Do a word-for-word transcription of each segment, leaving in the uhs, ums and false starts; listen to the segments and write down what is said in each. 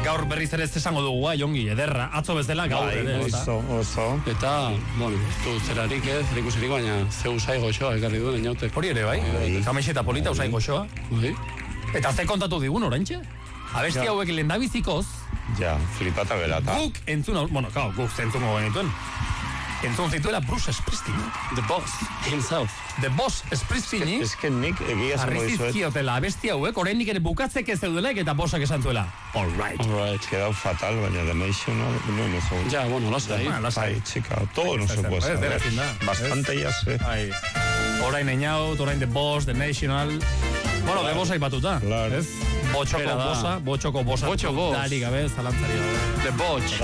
Gaur berriz ere ez esango dugu, bai, ongi, ederra, atzo bezala gaur ere. Oso, oso. Eta, bueno, ez du zerarik ez, zer ikusirik, baina ze usai goxoa ekarri duen eniautek. Hori ere, bai, kamiseta polita usai goxoa. Bai. Eta ze kontatu digun oraintxe? Abesti hauek lehendabizikoz. Ja, flipata gerata. Guk entzun, bueno, claro, guk entzungo genituen. Entzun zituela Bruce Springsteen. The boss himself. The boss Springsteen. Ez que nik egia zango dizuet. Arrizizkiotela abesti hauek, oraindik ere bukatzek ez zeudelek eta bosak esan zuela. All right. All right. Quedau fatal, baina The National no me so. Ja, bueno, lasai. Lasai, chica, todo no se puede saber. Bastante ya sé. Ai. Orain Einaut, orain The Boss, The National. Bueno, The Boss aipatuta. Claro. Botxoko bosa, botxoko bosa. Botxo boss. Dari gabe, zalantzari gabe. The Botch.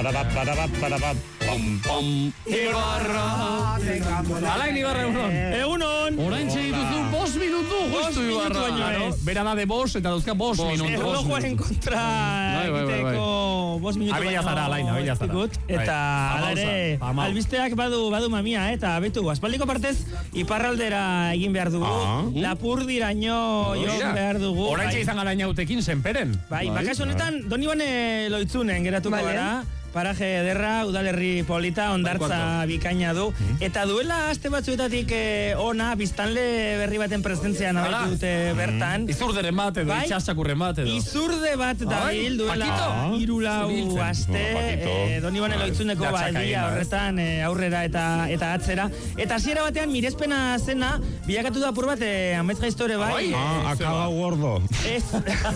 Pom, pom. Ibarra. Alain Ibarra egunon. Egunon. Orain txegituzu, bos minutu, justu Ibarra. Bera da The Boss eta dauzka bos minutu. Erlojuaren kontra egiteko bos minutu. Abila zara, Alain, abila zara. Eta alare, albisteak badu badu mamia, eta betu, aspaldiko partez, iparraldera egin behar dugu. Lapurdiraino jo behar dugu. Orain txegizan gara inautekin zenperen. Bai, bakaso honetan, Donibane Loitzunen geratuko gara. Paraje ederra, udalerri polita, ondartza bikaina du. Eta duela aste batzuetatik ona, biztanle berri baten presentzia nabaitu dute bertan. Izurderen bat edo, itxasakurren bat edo. Izurde bat dabil duela irulau aste. Donibane Loitzuneko baldia horretan aurrera eta atzera. Eta hasiera batean mirespena zena, bilakatu da apur bat amets gaiztore bai. Akaba gordo. Ez.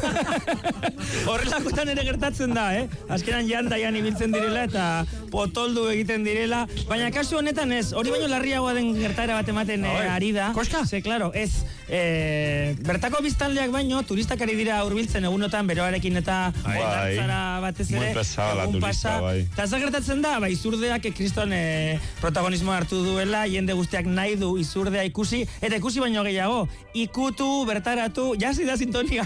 Horrelakotan ere gertatzen da, eh? Azkenan jandaian ibiltzen direla eta potoldu egiten direla, baina kasu honetan ez, hori baino larriagoa den gertaera bat ematen ari da. Koska? Ze, klaro, ez, bertako biztanleak baino, turistak ari dira hurbiltzen egunotan beroarekin eta ondartzara batez ere. Muy pesada la turista, bai. Eta ez gertatzen da, ba, izurdeak kriston protagonismo hartu duela, jende guztiak nahi du izurdea ikusi, eta ikusi baino gehiago, ikutu, bertaratu, jasi da sintonia.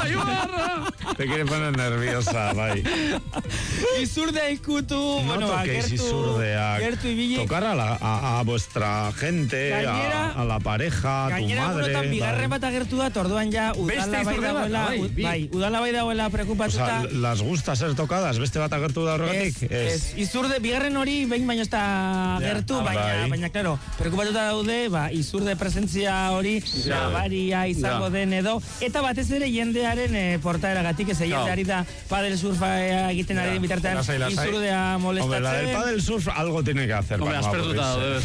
Te quiere poner nerviosa, bai. Izurdea ikutu, no bueno, toquéis Isurdeak. Gertu ibili. Tocar a, la, a, a vuestra gente, gainera, a, a la pareja, a tu madre. Gainera, bigarren bat agertu da, orduan ja, udala bai dagoela, bai, udala bai dagoela preocupatuta. O sea, las gusta ser tocadas, beste bat agertu da horregatik? Ez, Izurde, bigarren hori, behin baino ez da gertu, baina, baina, klaro, preocupatuta daude, ba, Izurde presentzia hori, nabaria izango den edo, eta batez ere jendearen portaeragatik, ez jendeari da padel surfa egiten ari den bitartean, Izurdea molestatzen. Hombre, la del paddle surf algo tiene que hacer. Hombre, has perduta, debes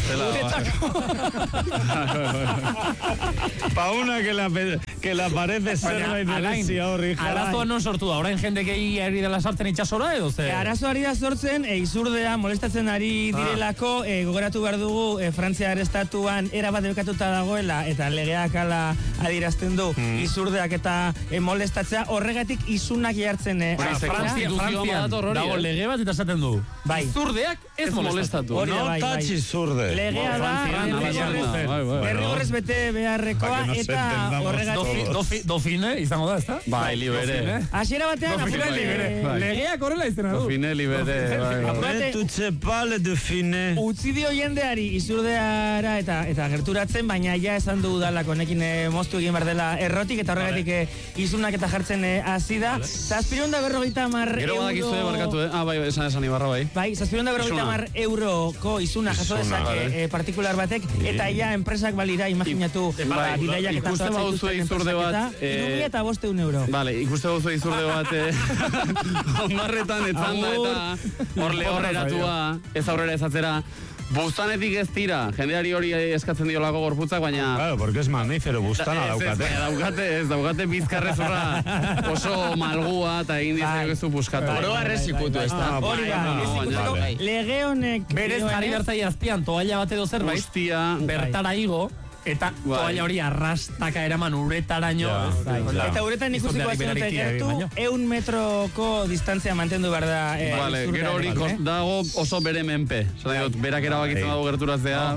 Pa una que la, que la parece ser la Indonesia horri. Arazoa non sortu da, orain jende gehi ari dela sartzen itxasora edo ze? Arazoa ari da sortzen, Izurdea molestatzen ari direlako, gogoratu behar dugu, Frantziar estatuan erabat bekatuta dagoela, eta legeak ala adirazten du, Izurdeak eta molestatzea, horregatik izunak jartzen. Frantzia, Frantzia, dago lege bat eta esaten du. Izurdeak ez molestatu. No touch Izurde. Legea da, derrigorrez bete beharrekoa, eta horregatik. Dofine, izango da, ez da? Bai, libere. Hasiera batean, legeak horrela izena du. Dofine, libere. Tutxe pale, Dofine. Utzi dio jendeari Izurdeara eta eta gerturatzen, baina ja esan du udalak honekin moztu egin behar dela errotik, eta horregatik izunak eta jartzen hasi da. Zazpiron da berrogeita mar euro. Gero badak izue barkatu, eh? Ah, bai, esan esan Ibarra, bai. Bai, zazpiron da berrogeita mar euroko izuna jaso dezake partikular batek, eta ja enpresak balira imaginatu bidaiak eta ikuste baduzu izurde bat irumila eta bosteun euro. Vale, ikuste baduzu izurde bat ondarretan etzanda eta hor lehorreratua ez aurrera ezatzera. Bustanetik ez tira, jendeari hori eskatzen diolako gorputzak, baina... Claro, porque es mamífero, bustana daukate. Ez, daukate, ez, daukate bizkarrezurra oso malgua eta egin dizak ez du buskatu. Oro arrez ikutu ez da. Hori da, lege honek... Berez jarri bertzai azpian, toalla bat edo zerbait, bertara igo, eta toalla hori arrastaka eraman uretaraino. Eta uretan ikusiko aziote gertu, eun metroko distantzia mantendu behar da. Vale, gero hori dago oso bere menpe. Berak erabakitzen dago gerturaztea.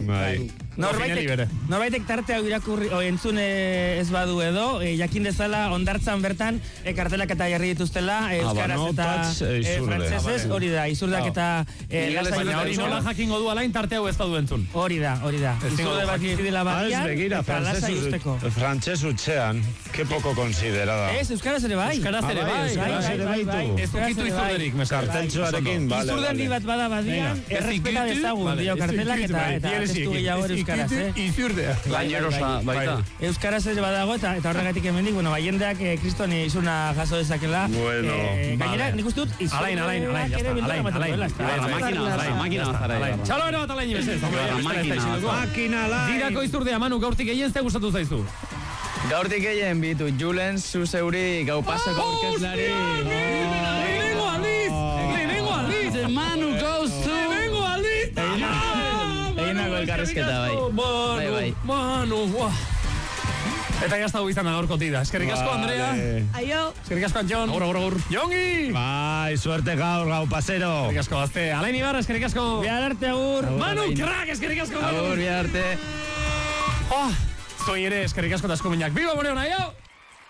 Norbaitek tarte hau irakurri, entzun ez badu edo, jakin dezala ondartzan bertan, kartelak eta jarri dituztela, euskaraz eta frantzesez, hori da, Izurdeak eta... Hori nola jakingo du alain tarte hau ez badu entzun. Hori da, hori da. Izurde bat izidela batian, eta lasa usteko. Frantzes utxean. Qué poco considerada. Ez, euskaraz ere bai. Euskaraz ere bai. Euskaraz ere bai, tu. Ez dukitu izurderik, mesedez. Karteltxoarekin, bale, Izurde handi bat bada badian, errespeta dezagun, dio kartelak eta testu gehiago ere euskaraz, eh? Izurdea. Lainerosa baita. Euskaraz ere badago eta eta horregatik hemendik, bueno, bai jendeak kriston izuna jaso dezakela. Bueno, gainera, nik uste dut izurde. Alain, alain, alain, jazta, alain, alain. Makina, makina bazara. Txalo ero bat alain, mesedez. Makina alain. Dirako izurdea, Manu, gaurtik gehien ze gustatu zaizu? Gaurtik egin bitu, Julen Zuzeuri, gau pasako aurkezlari. Lehenengo aldiz! Lehenengo aldiz! Manu goes to... Lehenengo aldiz! Eginako elkarrezketa, bai. Bai, bai. Manu, buah. Eta jazta izan da gaurko tida. Eskerrik asko, Andrea. Aio. Eskerrik asko, Antxon. Agur, agur, agur. Jongi! Bai, suerte gaur, gau pasero. Eskerrik asko, azte. Alain Ibarra, eskerrik asko. Bihar arte agur. Manu, crack, eskerrik asko. Agur, bihar arte. Oh, zoi ere, eskerrik asko eta asko minak. Biba, bore hona, jau!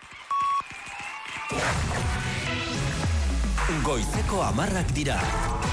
Goizeko amarrak dira.